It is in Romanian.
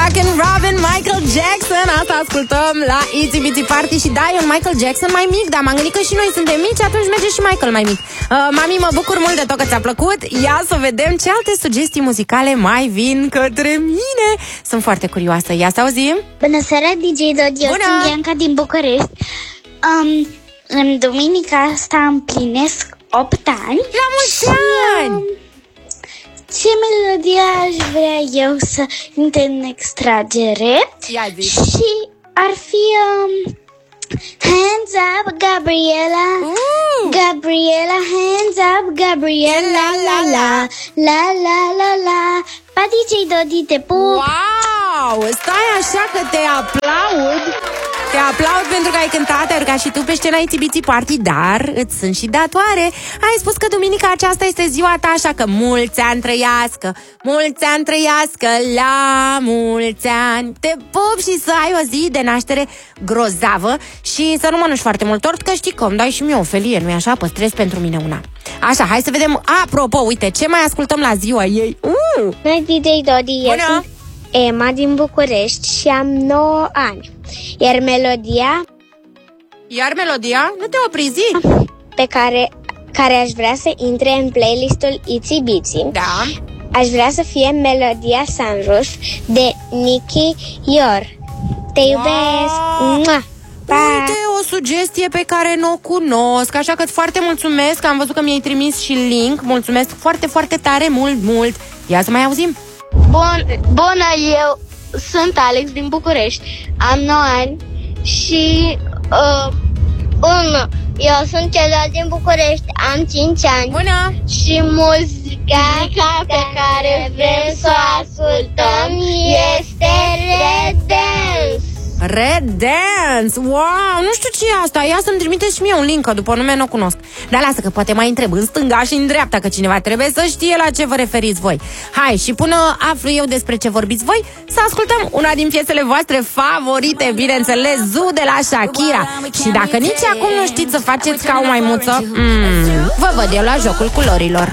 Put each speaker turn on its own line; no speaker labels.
Rockin' Robin, Michael Jackson. Asta ascultăm la Itsy Bitsy Party. Și da, e un Michael Jackson mai mic. Dar m-am gândit că și noi suntem mici, atunci merge și Michael mai mic. Mami, mă bucur mult de tot că ți-a plăcut. Ia să vedem ce alte sugestii muzicale mai vin către mine. Sunt foarte curioasă. Ia să auzim.
Bună seara, DJ Dodi. Eu sunt Bianca din București. În duminica asta împlinesc 8 ani.
La mulți ani!
Ce melodie aș vrea eu să intre în extragere? Și ar fi Hands Up, Gabriela. Gabriela, hands up, Gabriela, la la la la la la. Pa, DJ Dodi, te pup!
Wow! Stai așa că te aplaud. Te aplaud pentru că ai cântat, ai urcat și tu pe scena Itsy Bitsy Party, dar îți sunt și datoare. Ai spus că duminica aceasta este ziua ta, așa că mulți ani trăiască, mulți ani trăiască, la mulți ani. Te pup și să ai o zi de naștere grozavă și să nu mănânci foarte mult tort, că știi că îmi dai și mie o felie, nu-i așa? Păstrez pentru mine una. Așa, hai să vedem. Apropo, uite, ce mai ascultăm la ziua ei?
Noi, DJ Dodi, eu sunt Emma din București și am 9 ani. Iar melodia?
Nu te opri, zi!
Pe care aș vrea să intre în playlistul Itsy Bitsy.
Da.
Aș vrea să fie melodia Sunroof de Nicky Yor. Te iubesc! Mua!
Uite, o sugestie pe care nu o cunosc, așa că foarte mulțumesc, am văzut că mi-ai trimis și link. Mulțumesc foarte, foarte tare, mult. Ia să mai auzim.
Bună, eu sunt Alex din București. Am 9 ani și eu sunt Cezar din București. Am 5 ani.
Bună!
Și muzica pe care vrem să o ascultăm este Red Dance.
Red Dance! Wow, nu știu ce e asta. Ia să-mi trimiteți și mie un link, că după nume nu cunosc. Dar lasă că poate mai întreb în stânga și în dreapta, că cineva trebuie să știe la ce vă referiți voi. Hai, și până aflu eu despre ce vorbiți voi, să ascultăm una din piesele voastre favorite, bineînțeles, Zoo de la Shakira. Și dacă nici acum nu știți să faceți ca o maimuță, vă văd eu la jocul culorilor.